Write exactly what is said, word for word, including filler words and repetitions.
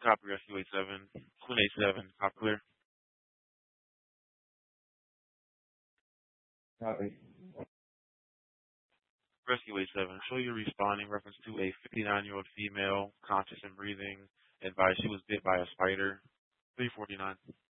Copy Rescue eight seven. Queen eight seven. Copy clear. Copy. Rescue eight seven. Show you responding reference to a fifty-nine-year-old female, conscious and breathing. Advised she was bit by a spider. three forty-nine.